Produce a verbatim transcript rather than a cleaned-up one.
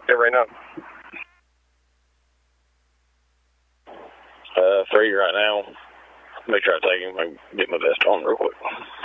Yeah, right now. Uh, three right now. Make sure I take him and get my vest on real quick.